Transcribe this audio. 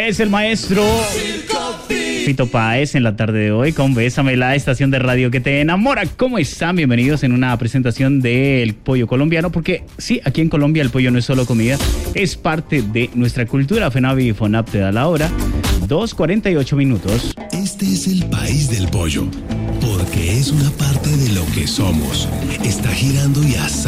es el maestro Fito Páez en la tarde de hoy con Bésame, la estación de radio que te enamora. ¿Cómo están? Bienvenidos en una presentación del pollo colombiano, porque sí, aquí en Colombia el pollo no es solo comida, es parte de nuestra cultura. FENAVI y FONAP te da la hora, 2:48. Este es el país del pollo, porque es una parte de lo que somos. Está girando y asando.